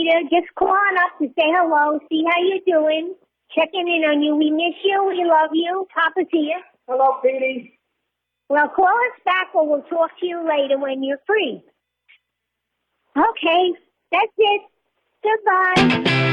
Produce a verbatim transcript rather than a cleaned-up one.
you. Just call on up to say hello, see how you're doing, checking in on you. We miss you. We love you. Papa's here. Hello, Petey. Well, call us back or we'll talk to you later when you're free. Okay, that's it. Goodbye.